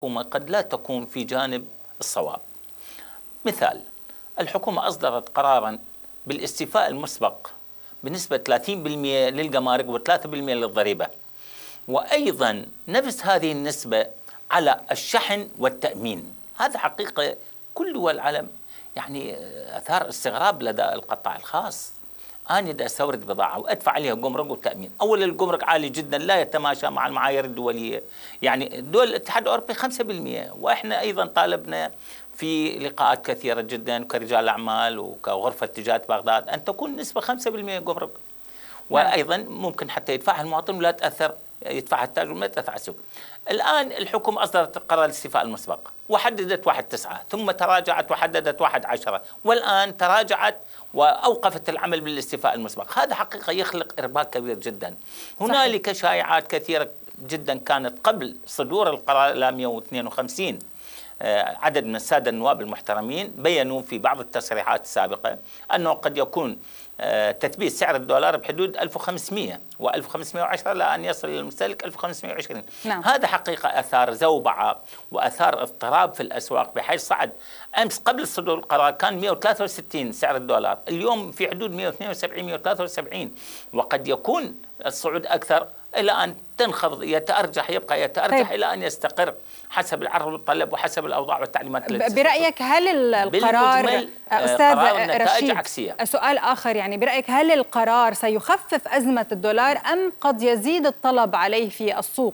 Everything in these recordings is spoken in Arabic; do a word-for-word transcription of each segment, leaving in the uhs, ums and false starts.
الحكومة قد لا تكون في جانب الصواب. مثال: الحكومة أصدرت قرارا بالاستيفاء المسبق بنسبة ثلاثين بالمئة للجمارك وثلاثة بالمئة للضريبة، وأيضا نفس هذه النسبة على الشحن والتأمين. هذا حقيقة كل دول العالم يعني أثار استغراب لدى القطاع الخاص. أنا دا أستورد بضاعة وأدفع عليها جمرك وتأمين. أولا الجمرك عالي جدا لا يتماشى مع المعايير الدولية، يعني دول الاتحاد الأوروبي خمسة بالمئة، وإحنا أيضا طالبنا في لقاءات كثيرة جدا كرجال أعمال وكغرفة تجارة بغداد أن تكون نسبة خمسة بالمئة جمرك، وأيضا ممكن حتى يدفعها المواطن ولا تأثر، يدفعها التاجر وما تدفع السوق. الآن الحكومة أصدرت قرار الاستيفاء المسبق وحددت واحد تسعة، ثم تراجعت وحددت واحد عشرة، والآن تراجعت وأوقفت العمل بالاستيفاء المسبق. هذا حقيقة يخلق إرباك كبير جدا. هنالك شائعات كثيرة جدا كانت قبل صدور القرار إلى مئة واثنين وخمسين. عدد من السادة النواب المحترمين بيّنوا في بعض التصريحات السابقة أنه قد يكون تثبيت سعر الدولار بحدود ألف وخمسمئة وألف وخمسمئة وعشرة لأن يصل للمستهلك ألف وخمسمئة وعشرين. نعم. هذا حقيقة أثار زوبعة وأثار اضطراب في الأسواق، بحيث صعد أمس قبل صدور القرار كان مئة وثلاثة وستين سعر الدولار، اليوم في حدود مئة واثنين وسبعين مئة وثلاثة وسبعين، وقد يكون الصعود أكثر إلى أن تنخفض، يتأرجح، يبقى يتأرجح طيب. إلى أن يستقر حسب العرض والطلب وحسب الأوضاع والتعليمات التي برأيك هل القرار أستاذ رشيد عكسية. سؤال آخر، يعني برأيك هل القرار سيخفف أزمة الدولار أم قد يزيد الطلب عليه في السوق؟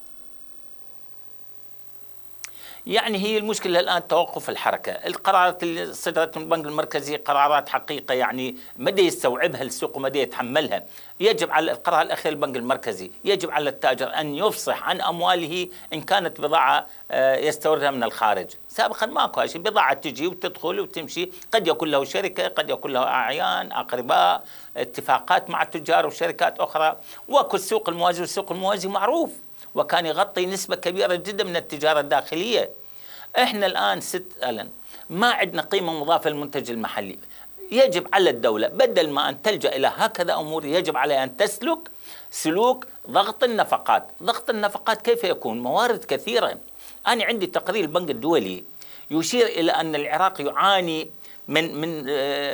يعني هي المشكلة الآن توقف الحركة. القرارات اللي صدرت من البنك المركزي قرارات حقيقة يعني مدى يستوعبها السوق ومدى يتحملها. يجب على القرار الأخير البنك المركزي يجب على التاجر أن يفصح عن أمواله إن كانت بضاعة يستوردها من الخارج. سابقا ماكو شيء، بضاعة تجي وتدخل وتمشي، قد يكون له شركة، قد يكون له أعيان أقرباء، اتفاقات مع تجار وشركات أخرى. وكل السوق الموازي، والسوق الموازي معروف وكان يغطي نسبة كبيرة جدا من التجارة الداخلية. احنا الآن ست ألن ما عندنا قيمة مضافة للمنتج المحلي. يجب على الدولة بدل ما أن تلجأ إلى هكذا أمور يجب عليها أن تسلك سلوك ضغط النفقات. ضغط النفقات كيف يكون؟ موارد كثيرة. أنا عندي تقرير البنك الدولي يشير إلى أن العراق يعاني من من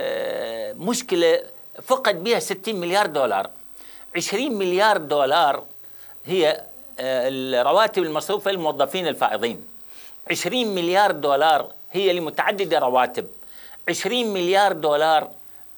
مشكلة فقد بها ستين مليار دولار. عشرين مليار دولار هي الرواتب المصروفة للموظفين الفائضين، عشرين مليار دولار هي لمتعددة رواتب، عشرين مليار دولار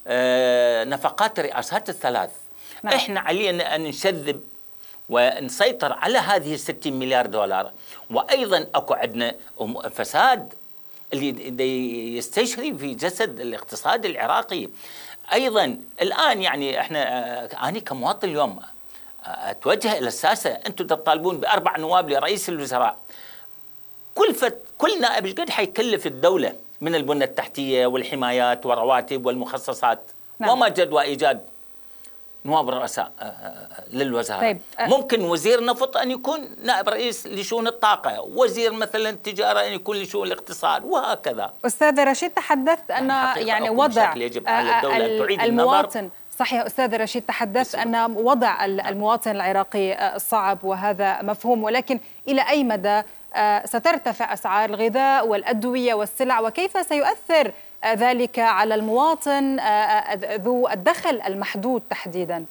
نفقات الرئاسات الثلاث. نعم. إحنا علينا أن نشذب ونسيطر على هذه الستين مليار دولار. وأيضا أكو عندنا فساد اللي يستشري في جسد الاقتصاد العراقي. أيضا الآن يعني إحنا أنا كمواطن اليوم أتوجه إلى الساسة، أنتم تطالبون بأربع نواب لرئيس الوزراء. كل فت كل نائب ايش قد حيكلف الدولة من البنية التحتية والحمايات والرواتب والمخصصات؟ نعم. وما جدوى إيجاد نواب رؤساء للوزارة. طيب. ممكن وزير نفط أن يكون نائب رئيس لشؤون الطاقة، وزير مثلا التجارة أن يكون لشؤون الاقتصاد، وهكذا. أستاذ رشيد، تحدثت أن يعني, يعني وضع يجب على الدولة أن تعيد المواطن النظر. صحيح أستاذ رشيد، تحدثت أن وضع المواطن العراقي صعب وهذا مفهوم، ولكن إلى أي مدى سترتفع أسعار الغذاء والأدوية والسلع، وكيف سيؤثر ذلك على المواطن ذو الدخل المحدود تحديدا؟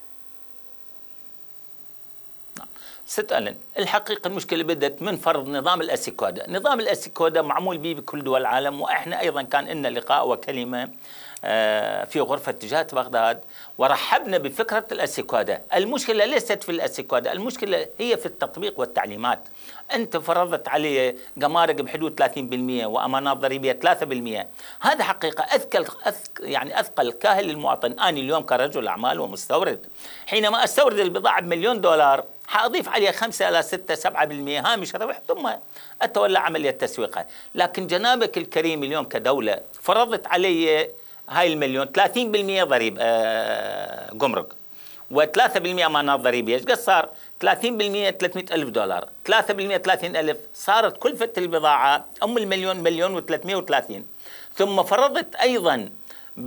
ست ألن الحقيقة المشكلة بدأت من فرض نظام الأسيكودا. نظام الأسيكودا معمول به بكل دول العالم، وإحنا أيضا كان لنا لقاء وكلمة في غرفة تجارة بغداد ورحبنا بفكرة الأسيكودا. المشكلة ليست في الأسيكودا، المشكلة هي في التطبيق والتعليمات. أنت فرضت عليه جمارك بحدود ثلاثين بالمئة وأمانات ضريبية ثلاثة بالمئة. هذا حقيقة أثقل أثقل يعني أثقل كاهل للمواطن. أنا اليوم كرجل أعمال ومستورد حينما أستورد البضاعة بمليون دولار حأضيف عليها خمسة إلى ستة سبعة بالمئة هامش ربح ثم أتولى عملية تسويقها. لكن جنابك الكريم اليوم كدولة فرضت علي هاي المليون ثلاثين بالمئة ضريب آه جمرك وثلاثة بالمئة أمانات ضريبية. إيش قد صار؟ ثلاثين بالمئة ثلاثمئة ألف دولار، ثلاثة بالمئة ثلاثين ألف، صارت كلفة البضاعة أم المليون مليون وثلاثمئة وثلاثين. ثم فرضت أيضا ب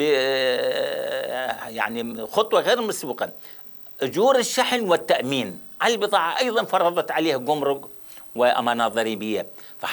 يعني خطوة غير مسبوقة أجور الشحن والتأمين على البضاعة، أيضا فرضت عليها جمرك وأمانات ضريبية.